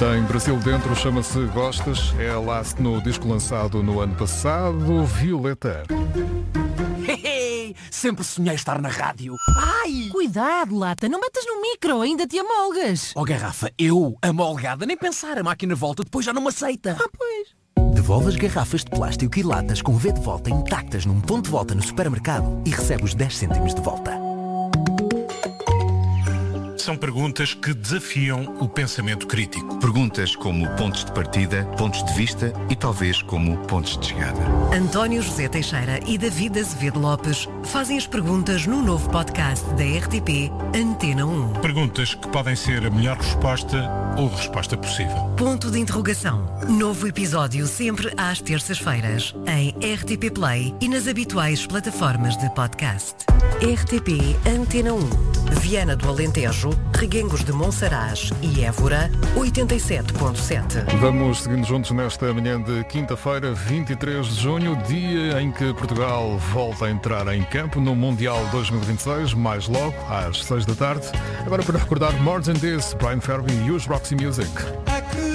Tem Brasil dentro, chama-se Gostas. É a last no disco lançado no ano passado, Violeta. Sempre sonhei estar na rádio. Ai! Cuidado, Lata, não metas no micro, ainda te amolgas. Oh, garrafa, eu, amolgada, nem pensar, a máquina volta, depois já não me aceita. Pois. Devolve as garrafas de plástico e latas com V de volta intactas num ponto de volta no supermercado e recebe os 10 cêntimos de volta. São perguntas que desafiam o pensamento crítico. Perguntas como pontos de partida, pontos de vista e talvez como pontos de chegada. António José Teixeira e David Azevedo Lopes fazem as perguntas no novo podcast da RTP Antena 1. Perguntas que podem ser a melhor resposta ou resposta possível. Ponto de interrogação. Novo episódio sempre às terças-feiras em RTP Play e nas habituais plataformas de podcast. RTP Antena 1. Viana do Alentejo, Reguengos de Monsaraz e Évora, 87.7. Vamos seguindo juntos nesta manhã de quinta-feira, 23 de junho, dia em que Portugal volta a entrar em campo no Mundial 2026, mais logo, às 6 da tarde. Agora para recordar More Than This, Brian Ferry e os Roxy Music.